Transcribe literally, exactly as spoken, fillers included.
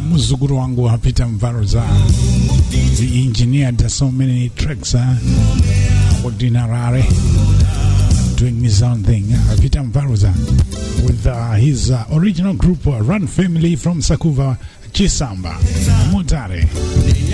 muzukuru wangu Peter Mvaruza. He engineered so many tracks, uh, ordinary, doing his own thing. Uh, Peter Mvaruza with uh, his uh, original group uh, Run Family from Sakuva Chisamba Mutare.